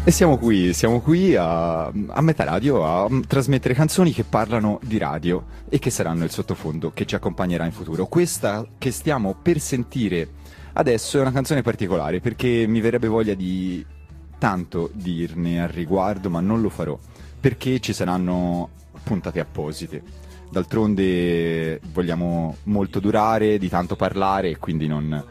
E siamo qui a Meta Radio a trasmettere canzoni che parlano di radio e che saranno il sottofondo che ci accompagnerà in futuro. Questa che stiamo per sentire adesso è una canzone particolare perché mi verrebbe voglia di tanto dirne al riguardo, ma non lo farò perché ci saranno puntate apposite. D'altronde vogliamo molto durare, di tanto parlare e quindi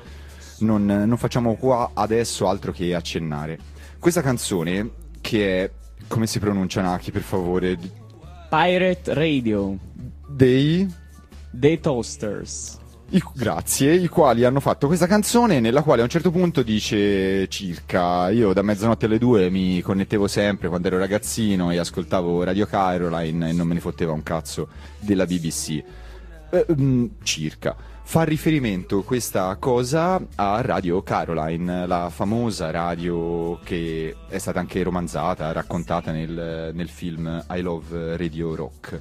non facciamo qua adesso altro che accennare. Questa canzone, che è, come si pronuncia Naki, per favore? Pirate Radio Dei... dei Toasters. Grazie, i quali hanno fatto questa canzone nella quale a un certo punto dice circa, io da mezzanotte alle 2 mi connettevo sempre quando ero ragazzino e ascoltavo Radio Caroline e non me ne fotteva un cazzo della BBC. Circa. Fa riferimento questa cosa a Radio Caroline, la famosa radio che è stata anche romanzata, raccontata nel film I Love Radio Rock.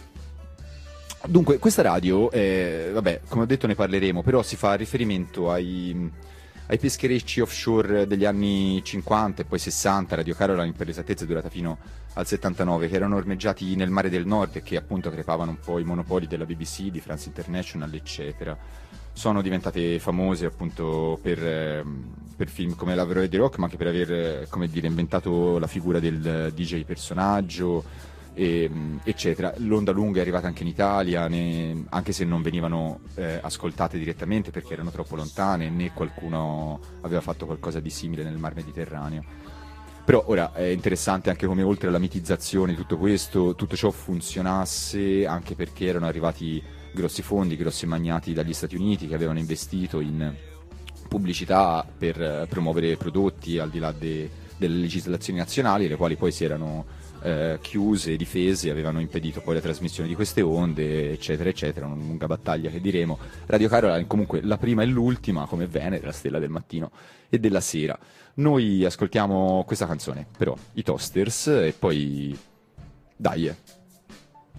Dunque, questa radio, vabbè, come ho detto ne parleremo, però si fa riferimento ai pescherecci offshore degli anni 50 e poi 60, Radio Caroline per l'esattezza è durata fino al 79, che erano ormeggiati nel mare del nord e che appunto crepavano un po' i monopoli della BBC, di France International, eccetera. Sono diventate famose appunto per film come Love Radio Rock, ma anche per aver, come dire, inventato la figura del DJ personaggio, eccetera. L'onda lunga è arrivata anche in Italia, anche se non venivano ascoltate direttamente perché erano troppo lontane, né qualcuno aveva fatto qualcosa di simile nel Mar Mediterraneo. Però ora è interessante anche come oltre alla mitizzazione di tutto questo, tutto ciò funzionasse anche perché erano arrivati grossi fondi, grossi magnati dagli Stati Uniti che avevano investito in pubblicità per promuovere prodotti al di là delle legislazioni nazionali, le quali poi si erano chiuse, difese, avevano impedito poi la trasmissione di queste onde, eccetera, eccetera. Una lunga battaglia che diremo. Radio Caroline comunque la prima e l'ultima, come Venere, la stella del mattino e della sera. Noi ascoltiamo questa canzone, però, i Toasters, e poi dai.